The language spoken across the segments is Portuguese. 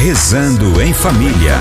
Rezando em Família.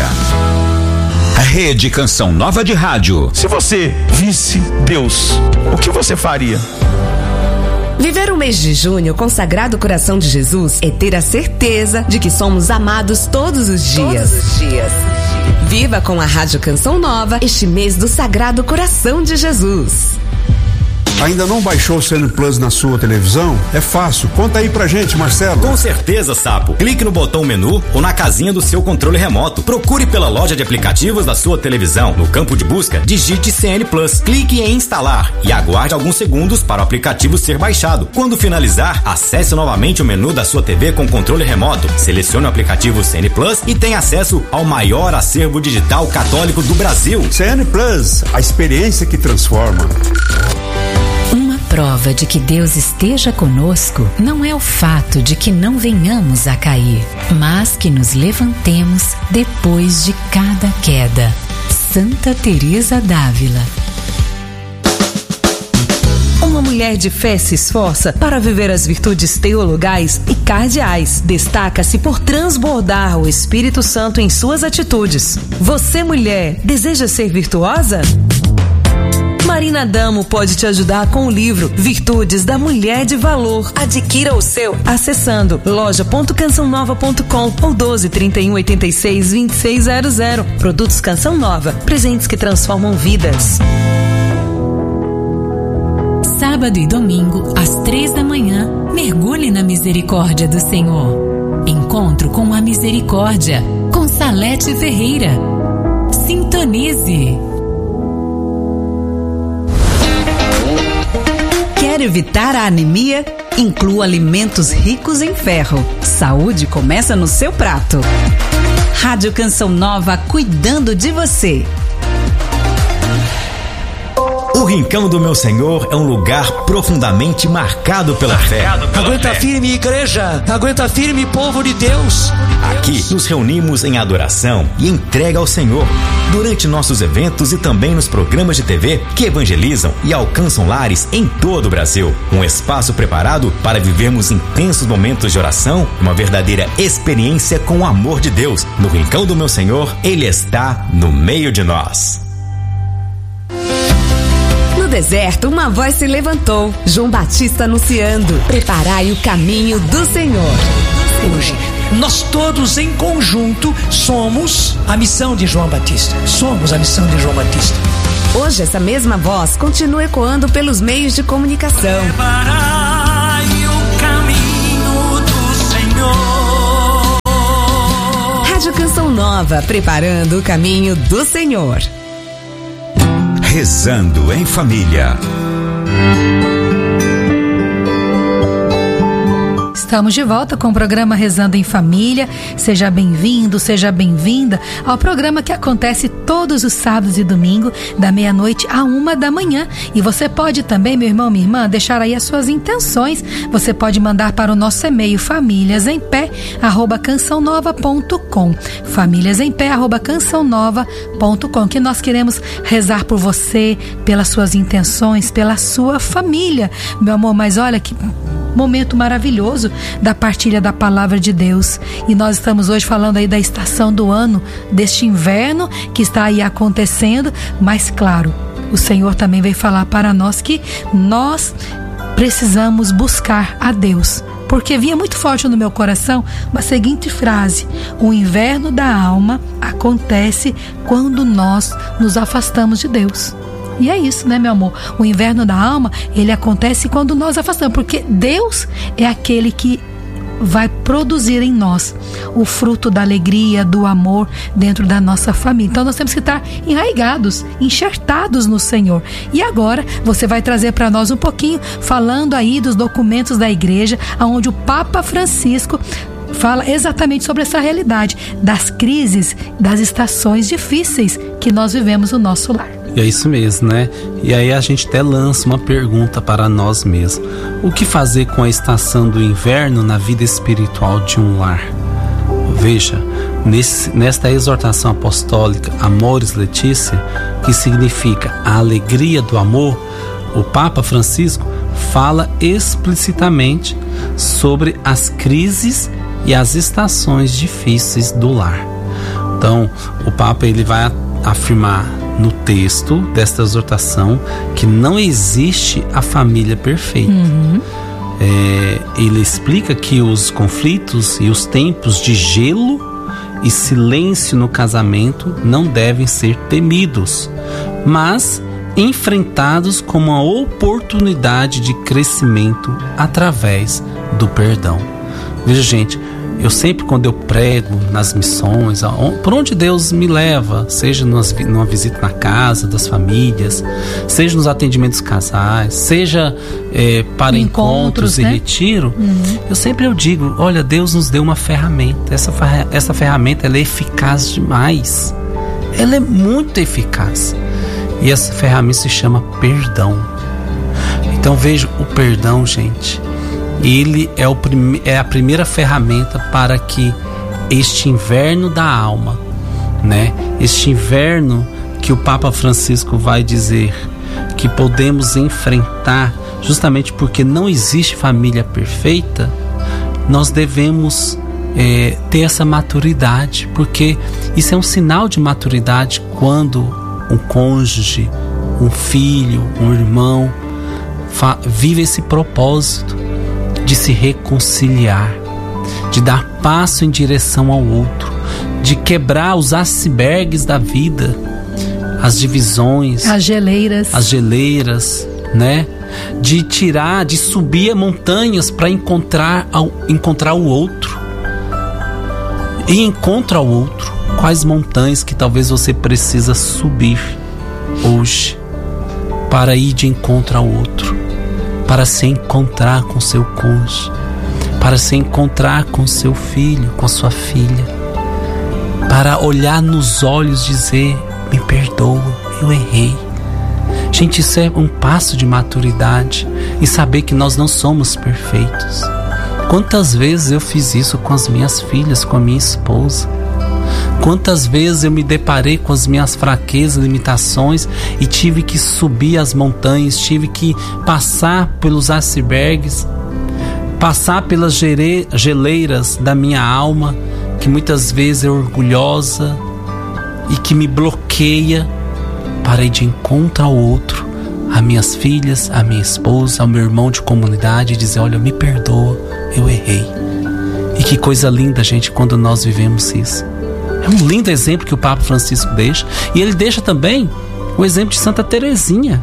Rede Canção Nova de Rádio. Se você visse Deus, o que você faria? Viver o mês de junho com o Sagrado Coração de Jesus é ter a certeza de que somos amados todos os dias. Viva com a Rádio Canção Nova este mês do Sagrado Coração de Jesus. Ainda não baixou o CN Plus na sua televisão? É fácil. Conta aí pra gente, Marcelo. Com certeza, Sapo. Clique no botão menu ou na casinha do seu controle remoto. Procure pela loja de aplicativos da sua televisão. No campo de busca, digite CN Plus. Clique em instalar e aguarde alguns segundos para o aplicativo ser baixado. Quando finalizar, acesse novamente o menu da sua TV com controle remoto. Selecione o aplicativo CN Plus e tenha acesso ao maior acervo digital católico do Brasil. CN Plus, a experiência que transforma. Prova de que Deus esteja conosco não é o fato de que não venhamos a cair, mas que nos levantemos depois de cada queda. Santa Teresa d'Ávila. Uma mulher de fé se esforça para viver as virtudes teologais e cardeais. Destaca-se por transbordar o Espírito Santo em suas atitudes. Você, mulher, deseja ser virtuosa? Marina Damo pode te ajudar com o livro Virtudes da Mulher de Valor. Adquira o seu acessando loja.cançãonova.com ou 12 31 86 2600. Produtos Canção Nova, presentes que transformam vidas. Sábado e domingo, às 3 da manhã, mergulhe na misericórdia do Senhor. Encontro com a Misericórdia, com Salete Ferreira. Sintonize. Quer evitar a anemia? Inclua alimentos ricos em ferro. Saúde começa no seu prato. Rádio Canção Nova, cuidando de você. O Rincão do Meu Senhor é um lugar profundamente marcado pela fé. Aguenta firme, igreja! Aguenta firme, povo de Deus! Aqui nos reunimos em adoração e entrega ao Senhor. Durante nossos eventos e também nos programas de TV que evangelizam e alcançam lares em todo o Brasil. Um espaço preparado para vivermos intensos momentos de oração e uma verdadeira experiência com o amor de Deus. No Rincão do Meu Senhor, Ele está no meio de nós. No deserto, uma voz se levantou. João Batista anunciando: preparai o caminho do Senhor. Hoje, nós todos em conjunto somos a missão de João Batista. Somos a missão de João Batista. Hoje, essa mesma voz continua ecoando pelos meios de comunicação. Preparai o caminho do Senhor. Rádio Canção Nova, preparando o caminho do Senhor. Rezando em Família. Estamos de volta com o programa Rezando em Família. Seja bem-vindo, seja bem-vinda ao programa que acontece todos os sábados e domingos, da meia-noite à 1 da manhã. E você pode também, meu irmão, minha irmã, deixar aí as suas intenções. Você pode mandar para o nosso e-mail famíliasempé@cançãonova.com, famíliasempé@cançãonova.com, que nós queremos rezar por você, pelas suas intenções, pela sua família, meu amor. Mas olha que momento maravilhoso da partilha da palavra de Deus. E nós estamos hoje falando aí da estação do ano, deste inverno que está aí acontecendo, mas claro, o Senhor também veio falar para nós que nós precisamos buscar a Deus. Porque vinha muito forte no meu coração uma seguinte frase: o inverno da alma acontece quando nós nos afastamos de Deus. E é isso, né, meu amor? O inverno da alma, ele acontece quando nós afastamos, porque Deus é aquele que vai produzir em nós o fruto da alegria, do amor dentro da nossa família. Então nós temos que estar enraigados, enxertados no Senhor. E agora você vai trazer para nós um pouquinho, falando aí dos documentos da igreja, onde o Papa Francisco fala exatamente sobre essa realidade das crises, das estações difíceis que nós vivemos no nosso lar. E é isso mesmo, né? E aí a gente até lança uma pergunta para nós mesmos: o que fazer com a estação do inverno na vida espiritual de um lar? Veja, nesta exortação apostólica Amoris Laetitia, que significa a alegria do amor, o Papa Francisco fala explicitamente sobre as crises e as estações difíceis do lar. Então, o Papa ele vai afirmar no texto desta exortação que não existe a família perfeita. Ele explica que os conflitos e os tempos de gelo e silêncio no casamento não devem ser temidos, mas enfrentados como uma oportunidade de crescimento através do perdão. Veja, gente, eu sempre, quando eu prego nas missões, por onde Deus me leva, seja numa visita na casa das famílias, seja nos atendimentos casais, seja para encontros e retiro, eu sempre digo, olha, Deus nos deu uma ferramenta. Essa ferramenta ela é eficaz demais. Ela é muito eficaz. E essa ferramenta se chama perdão. Então veja, o perdão, gente, ele é a primeira ferramenta para que este inverno da alma, né? Este inverno que o Papa Francisco vai dizer que podemos enfrentar, justamente porque não existe família perfeita, nós devemos ter essa maturidade, porque isso é um sinal de maturidade quando um cônjuge, um filho, um irmão vive esse propósito de se reconciliar, de dar passo em direção ao outro, de quebrar os icebergs da vida, as divisões, as geleiras, né? De subir montanhas para encontrar o outro. E encontra o outro. Quais montanhas que talvez você precisa subir hoje para ir de encontro ao outro, para se encontrar com seu cônjuge, para se encontrar com seu filho, com sua filha, para olhar nos olhos e dizer: me perdoa, eu errei. Gente, isso é um passo de maturidade e saber que nós não somos perfeitos. Quantas vezes eu fiz isso com as minhas filhas, com a minha esposa? Quantas vezes eu me deparei com as minhas fraquezas, limitações e tive que subir as montanhas, tive que passar pelos icebergs, passar pelas geleiras da minha alma, que muitas vezes é orgulhosa e que me bloqueia para ir de encontro ao outro, a minhas filhas, a minha esposa, ao meu irmão de comunidade e dizer: olha, me perdoa, eu errei. E que coisa linda, gente, quando nós vivemos isso. É um lindo exemplo que o Papa Francisco deixa. E ele deixa também o exemplo de Santa Teresinha,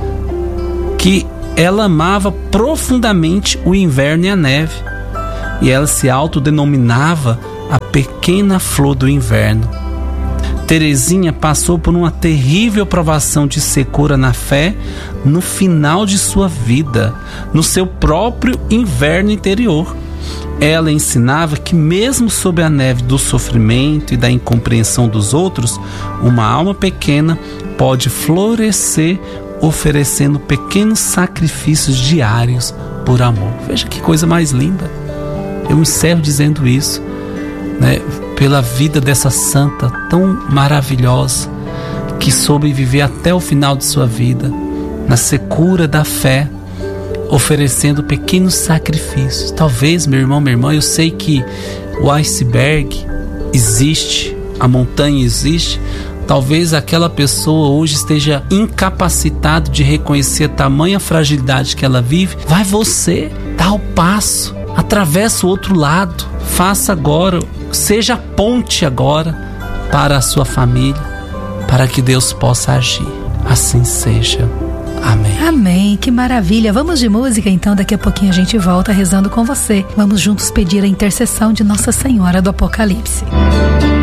que ela amava profundamente o inverno e a neve. E ela se autodenominava a pequena flor do inverno. Teresinha passou por uma terrível provação de secura na fé no final de sua vida, no seu próprio inverno interior. Ela ensinava que mesmo sob a neve do sofrimento e da incompreensão dos outros, uma alma pequena pode florescer oferecendo pequenos sacrifícios diários por amor. Veja que coisa mais linda. Eu encerro dizendo isso, né? Pela vida dessa santa tão maravilhosa, que soube viver até o final de sua vida, na secura da fé, oferecendo pequenos sacrifícios. Talvez, meu irmão, minha irmã, eu sei que o iceberg existe, a montanha existe. Talvez aquela pessoa hoje esteja incapacitada de reconhecer a tamanha fragilidade que ela vive. Vai você, dá o passo, atravessa o outro lado, faça agora, seja a ponte agora para a sua família, para que Deus possa agir. Assim seja. Amém. Amém, que maravilha. Vamos de música então, daqui a pouquinho a gente volta rezando com você. Vamos juntos pedir a intercessão de Nossa Senhora do Apocalipse.